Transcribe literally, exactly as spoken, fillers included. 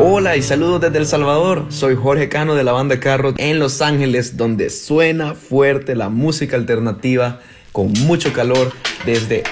Hola y saludos desde El Salvador. Soy Jorge Cano de la banda Carro en Los Ángeles, donde suena fuerte la música alternativa con mucho calor desde